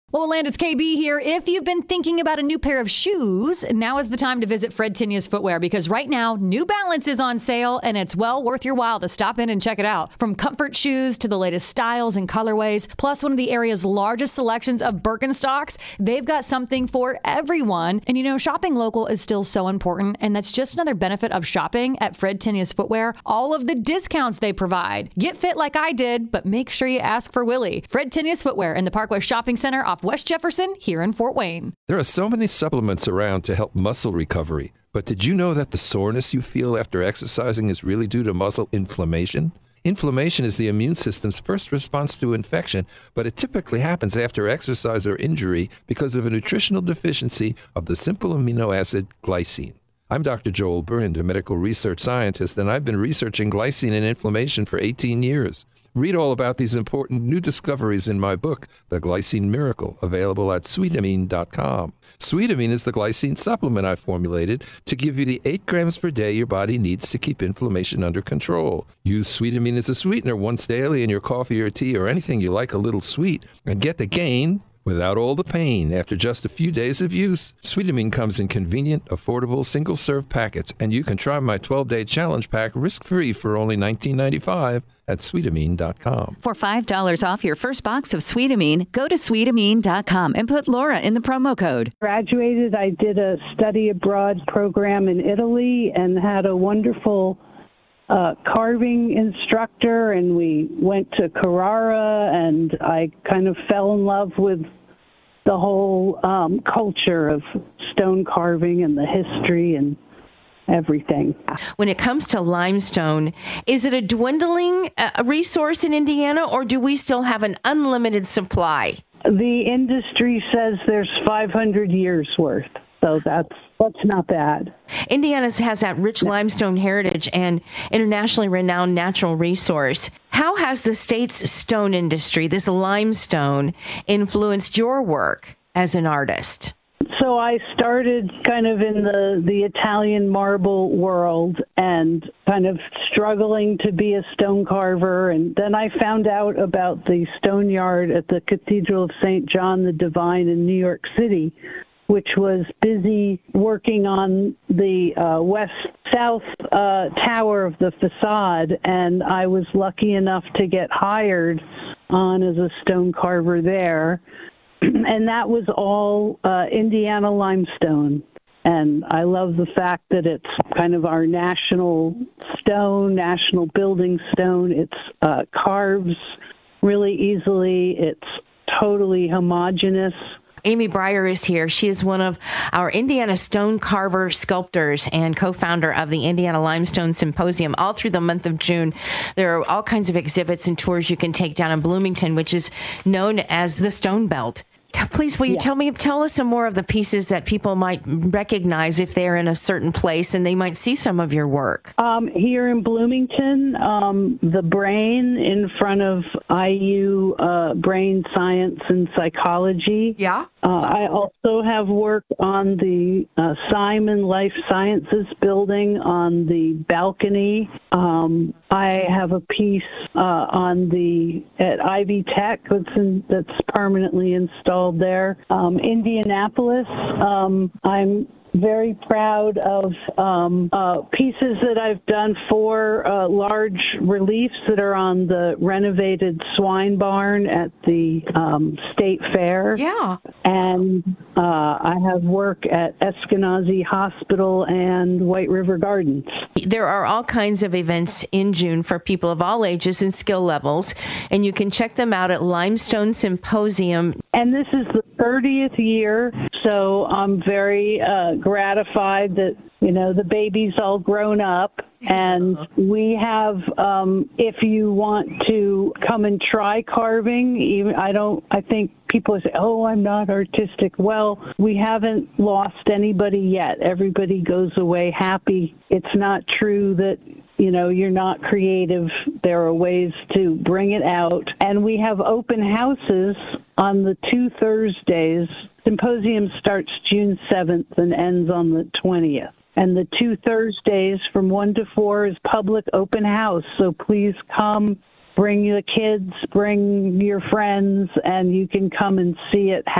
Well, Land, it's KB here. If you've been thinking about a new pair of shoes, now is the time to visit Fred Tinius Footwear because right now, New Balance is on sale and it's well worth your while to stop in and check it out. From comfort shoes to the latest styles and colorways, plus one of the area's largest selections of Birkenstocks, they've got something for everyone. And you know, shopping local is still so important, and that's just another benefit of shopping at Fred Tinius Footwear. All of the discounts they provide. Get fit like I did, but make sure you ask for Willie. Fred Tinius Footwear in the Parkway Shopping Center off West Jefferson here in Fort Wayne. There are so many supplements around to help muscle recovery, but did you know that the soreness you feel after exercising is really due to muscle inflammation? Inflammation is the immune system's first response to infection, but it typically happens after exercise or injury because of a nutritional deficiency of the simple amino acid glycine. I'm Dr. Joel Brind, a medical research scientist, and I've been researching glycine and inflammation for 18 years. Read all about these important new discoveries in my book, The Glycine Miracle, available at sweetamine.com. Sweetamine is the glycine supplement I formulated to give you the 8 grams per day your body needs to keep inflammation under control. Use Sweetamine as a sweetener once daily in your coffee or tea or anything you like a little sweet, and get the gain without all the pain after just a few days of use. Sweetamine comes in convenient, affordable, single-serve packets, and you can try my 12-day challenge pack risk-free for only $19.95 at sweetamine.com. For $5 off your first box of Sweetamine, go to sweetamine.com and put Laura in the promo code. Graduated, I did a study abroad program in Italy and had a wonderful carving instructor, and we went to Carrara, and I kind of fell in love with the whole culture of stone carving and the history and everything. When it comes to limestone, is it a dwindling resource in Indiana, or do we still have an unlimited supply? The industry says there's 500 years worth, so that's not bad. Indiana has that rich limestone heritage and internationally renowned natural resource. How has the state's stone industry, this limestone, influenced your work as an artist? So I started kind of in the Italian marble world and kind of struggling to be a stone carver. And then I found out about the stone yard at the Cathedral of St. John the Divine in New York City, which was busy working on the west-south tower of the facade. And I was lucky enough to get hired on as a stone carver there. And that was all Indiana limestone. And I love the fact that it's kind of our national stone, national building stone. It's carves really easily. It's totally homogeneous. Amy Breyer is here. She is one of our Indiana stone carver sculptors and co-founder of the Indiana Limestone Symposium. All through the month of June, there are all kinds of exhibits and tours you can take down in Bloomington, which is known as the Stone Belt. Please, will you tell us some more of the pieces that people might recognize if they're in a certain place and they might see some of your work? Here in Bloomington, the brain in front of IU Brain Science and Psychology. Yeah. I also have work on the Simon Life Sciences building on the balcony. I have a piece at Ivy Tech that's permanently installed there. Indianapolis, I'm very proud of pieces that I've done for large reliefs that are on the renovated swine barn at the State Fair. Yeah. And I have work at Eskenazi Hospital and White River Gardens. There are all kinds of events in June for people of all ages and skill levels, and you can check them out at Limestone Symposium. And this is the 30th year, so I'm very gratified that, the baby's all grown up. And we have, if you want to come and try carving, I think people say, oh, I'm not artistic. Well, we haven't lost anybody yet. Everybody goes away happy. It's not true that, you're not creative. There are ways to bring it out. And we have open houses on the 2 Thursdays. Symposium starts June 7th and ends on the 20th. And the 2 Thursdays from 1 to 4 is public open house. So please come, bring your kids, bring your friends, and you can come and see it